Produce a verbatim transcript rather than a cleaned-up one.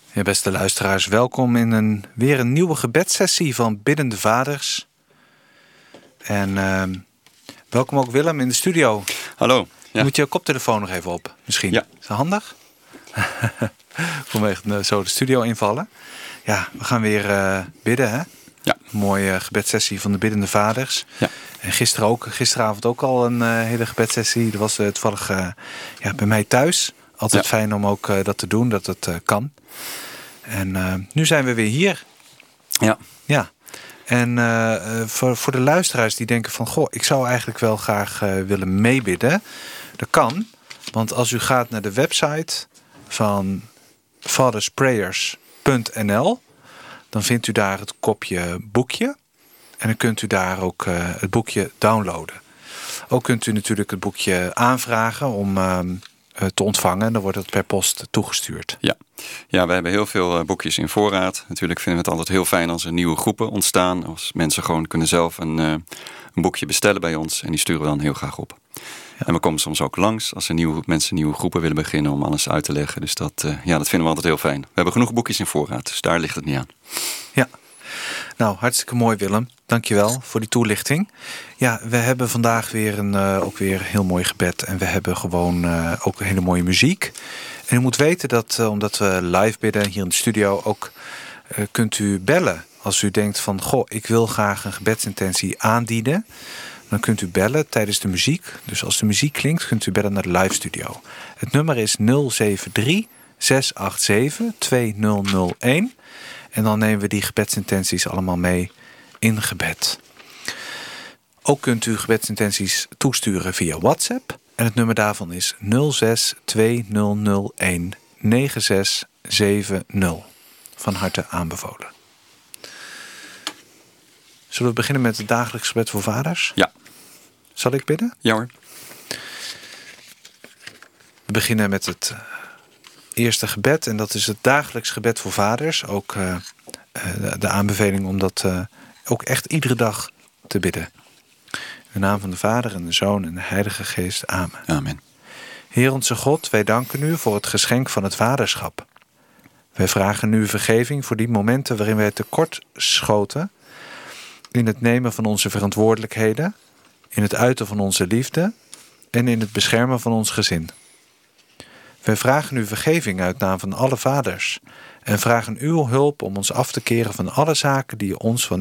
Ja, beste luisteraars, welkom in een, weer een nieuwe gebedssessie van Biddende Vaders. En uh, welkom ook Willem in de studio. Hallo. Ja. Moet je koptelefoon nog even op, misschien? Ja. Is dat handig? Kom even zo de studio invallen. Ja, we gaan weer uh, bidden, hè? Ja. Een mooie gebedssessie van de Biddende Vaders. Ja. En gisteren ook, gisteravond ook al een uh, hele gebedssessie. Dat was uh, toevallig uh, ja, bij mij thuis. Altijd ja. fijn om ook uh, dat te doen, dat het uh, kan. En uh, nu zijn we weer hier. Ja. Ja. En uh, voor, voor de luisteraars die denken van... goh, ik zou eigenlijk wel graag uh, willen meebidden. Dat kan. Want als u gaat naar de website van fathersprayers punt n l... dan vindt u daar het kopje boekje. En dan kunt u daar ook uh, het boekje downloaden. Ook kunt u natuurlijk het boekje aanvragen om... Uh, te ontvangen. Dan wordt het per post toegestuurd. Ja, ja, we hebben heel veel boekjes in voorraad. Natuurlijk vinden we het altijd heel fijn als er nieuwe groepen ontstaan. Als mensen gewoon kunnen zelf een, uh, een boekje bestellen bij ons. En die sturen we dan heel graag op. Ja. En we komen soms ook langs als er nieuwe, mensen nieuwe groepen willen beginnen om alles uit te leggen. Dus dat, uh, ja, dat vinden we altijd heel fijn. We hebben genoeg boekjes in voorraad, dus daar ligt het niet aan. Ja, nou hartstikke mooi Willem. Dankjewel voor die toelichting. Ja, we hebben vandaag weer een uh, ook weer een heel mooi gebed. En we hebben gewoon uh, ook een hele mooie muziek. En u moet weten dat, uh, omdat we live bidden hier in de studio... ook uh, kunt u bellen als u denkt van... goh, ik wil graag een gebedsintentie aandienen. Dan kunt u bellen tijdens de muziek. Dus als de muziek klinkt, kunt u bellen naar de live studio. Het nummer is nul zeven drie zes acht zeven twee nul nul een. En dan nemen we die gebedsintenties allemaal mee in gebed. Ook kunt u gebedsintenties toesturen via WhatsApp. En het nummer daarvan is nul zes twee nul nul een negen zes zeven nul. Van harte aanbevolen. Zullen we beginnen met het dagelijks gebed voor vaders? Ja. Zal ik bidden? Ja hoor. We beginnen met het eerste gebed. En dat is het dagelijks gebed voor vaders. Ook uh, de, de aanbeveling om dat uh, ook echt iedere dag te bidden. In de naam van de Vader en de Zoon en de Heilige Geest. Amen. Amen. Heer onze God, wij danken u voor het geschenk van het vaderschap. Wij vragen u vergeving voor die momenten waarin wij tekort schoten in het nemen van onze verantwoordelijkheden, in het uiten van onze liefde en in het beschermen van ons gezin. Wij vragen u vergeving uit naam van alle vaders en vragen uw hulp om ons af te keren van alle zaken die ons van